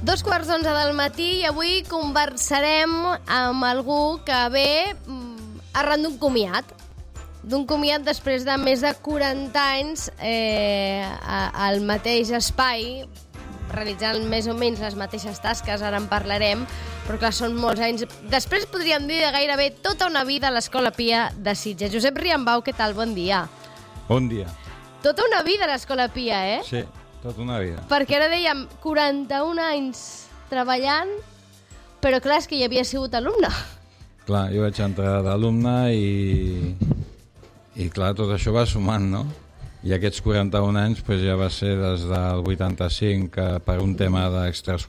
2:15 del matí i avui conversarem amb algú que ve arran d'un comiat. D'un comiat després de més de 40 anys al mateix espai, realitzant més o menys les mateixes tasques, ara en parlarem, però clar, són molts anys. Després podríem dir de gairebé tota una vida a l'Escola Pia de Sitges. Josep Riambau, què tal? Bon dia. Bon dia. Tota una vida a l'Escola Pia, eh? Sí, tota una vida. Perquè ara dèiem 41 anys treballant, però clar, és que hi havia sigut alumne. Clar, jo vaig entrar d'alumne i clar, tot això va sumant, no? I aquests 41 anys pues, ja va ser des del 85 que per un tema d'extraescolars